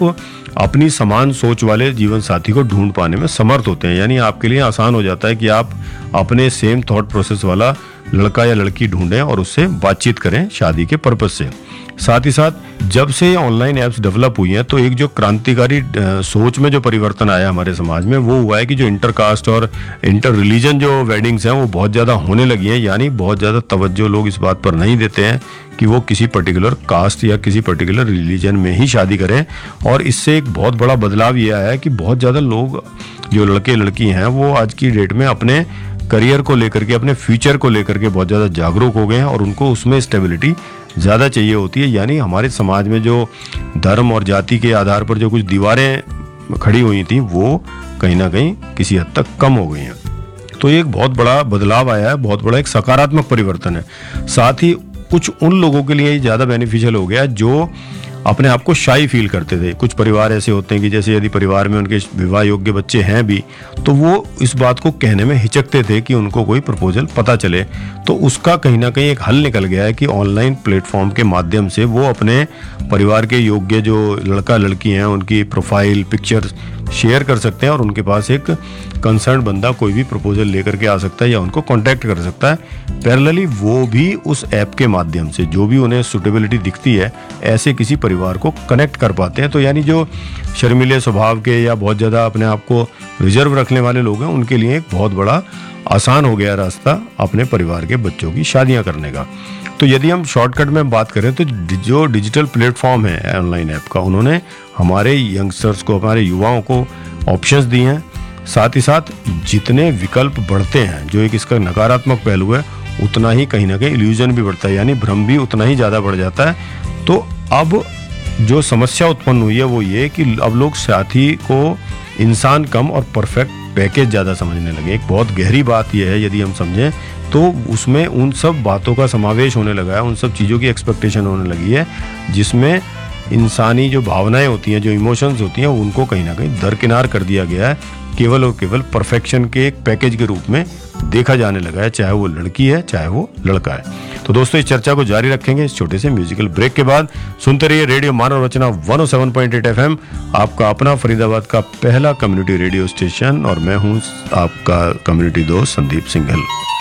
आप अपनी समान सोच वाले जीवन साथी को ढूंढ पाने में समर्थ होते हैं। यानी आपके लिए आसान हो जाता है कि आप अपने सेम थॉट प्रोसेस वाला लड़का या लड़की ढूंढें और उससे बातचीत करें शादी के पर्पज से। साथ ही साथ जब से ये ऑनलाइन ऐप्स डेवलप हुई हैं तो एक जो क्रांतिकारी सोच में जो परिवर्तन आया हमारे समाज में वो हुआ है कि जो इंटरकास्ट और इंटर रिलीजन जो वेडिंग्स हैं वो बहुत ज़्यादा होने लगी हैं। यानी बहुत ज़्यादा तवज्जो लोग इस बात पर नहीं देते हैं कि वो किसी पर्टिकुलर कास्ट या किसी पर्टिकुलर रिलीजन में ही शादी करें। और इससे एक बहुत बड़ा बदलाव ये आया है कि बहुत ज़्यादा लोग जो लड़के लड़की हैं वो आज की डेट में अपने करियर को लेकर के, अपने फ्यूचर को लेकर के बहुत ज़्यादा जागरूक हो गए हैं और उनको उसमें स्टेबिलिटी ज़्यादा चाहिए होती है। यानी हमारे समाज में जो धर्म और जाति के आधार पर जो कुछ दीवारें खड़ी हुई थी वो कहीं ना कहीं किसी हद तक कम हो गई हैं। तो ये एक बहुत बड़ा बदलाव आया है, बहुत बड़ा एक सकारात्मक परिवर्तन है। साथ ही कुछ उन लोगों के लिए ज़्यादा बेनिफिशियल हो गया जो अपने आप को शाई फील करते थे। कुछ परिवार ऐसे होते हैं कि जैसे यदि परिवार में उनके विवाह योग्य बच्चे हैं भी तो वो इस बात को कहने में हिचकते थे कि उनको कोई प्रपोजल पता चले। तो उसका कहीं ना कहीं एक हल निकल गया है कि ऑनलाइन प्लेटफॉर्म के माध्यम से वो अपने परिवार के योग्य जो लड़का लड़की हैं उनकी प्रोफाइल पिक्चर शेयर कर सकते हैं और उनके पास एक कंसर्न बंदा कोई भी प्रपोजल लेकर के आ सकता है या उनको कांटेक्ट कर सकता है। पैरेलली वो भी उस ऐप के माध्यम से जो भी उन्हें सूटेबिलिटी दिखती है ऐसे किसी परिवार को कनेक्ट कर पाते हैं। तो यानी जो शर्मीले स्वभाव के या बहुत ज़्यादा अपने आप को रिजर्व रखने वाले लोग हैं उनके लिए एक बहुत बड़ा आसान हो गया रास्ता अपने परिवार के बच्चों की शादियाँ करने का। तो यदि हम शॉर्टकट में बात करें तो जो डिजिटल प्लेटफॉर्म है ऑनलाइन ऐप का उन्होंने हमारे यंगस्टर्स को, हमारे युवाओं को ऑप्शंस दिए हैं। साथ ही साथ जितने विकल्प बढ़ते हैं जो एक इसका नकारात्मक पहलू है उतना ही कहीं ना कहीं इल्यूजन भी बढ़ता है, यानी भ्रम भी उतना ही ज़्यादा बढ़ जाता है। तो अब जो समस्या उत्पन्न हुई है वो ये कि अब लोग साथी को इंसान कम और परफेक्ट पैकेज ज़्यादा समझने लगे। एक बहुत गहरी बात यह है यदि हम समझें तो उसमें उन सब बातों का समावेश होने लगा है, उन सब चीज़ों की एक्सपेक्टेशन होने लगी है जिसमें इंसानी जो भावनाएं होती हैं, जो इमोशंस होती हैं उनको कहीं ना कहीं दरकिनार कर दिया गया है। केवल और केवल परफेक्शन के एक पैकेज के रूप में देखा जाने लगा है, चाहे वो लड़की है चाहे वो लड़का है। तो दोस्तों इस चर्चा को जारी रखेंगे इस छोटे से म्यूजिकल ब्रेक के बाद। सुनते रहिए रेडियो मानव रचना 107.8 FM, आपका अपना फरीदाबाद का पहला कम्युनिटी रेडियो स्टेशन, और मैं हूं आपका कम्युनिटी दोस्त संदीप सिंघल।